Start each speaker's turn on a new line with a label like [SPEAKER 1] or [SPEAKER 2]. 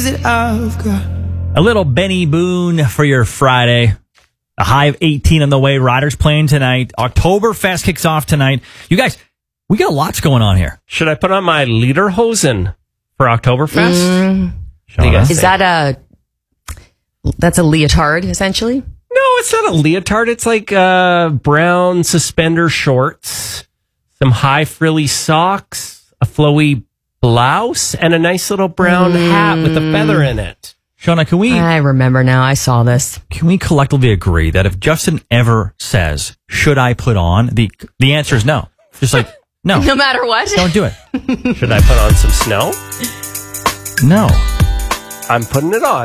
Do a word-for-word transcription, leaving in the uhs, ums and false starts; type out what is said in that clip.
[SPEAKER 1] things that I've got.
[SPEAKER 2] A little Benny Boone for your Friday. A high of eighteen on the way. Riders playing tonight. Oktoberfest kicks off tonight. You guys, we got lots going on here.
[SPEAKER 3] Should I put on my lederhosen for Oktoberfest?
[SPEAKER 4] Mm. Is
[SPEAKER 3] say?
[SPEAKER 4] that a... That's a leotard, essentially?
[SPEAKER 3] No, it's not a leotard. It's like uh, brown suspender shorts, some high frilly socks, a flowy blouse, and a nice little brown mm. hat with a feather in it.
[SPEAKER 2] Shauna, can we...
[SPEAKER 4] I remember now. I saw this.
[SPEAKER 2] Can we collectively agree that if Justin ever says, should I put on, the the answer is no. Just like, no.
[SPEAKER 4] No matter what?
[SPEAKER 2] Don't do it.
[SPEAKER 3] Should I put on some snow?
[SPEAKER 2] No.
[SPEAKER 3] I'm putting it on.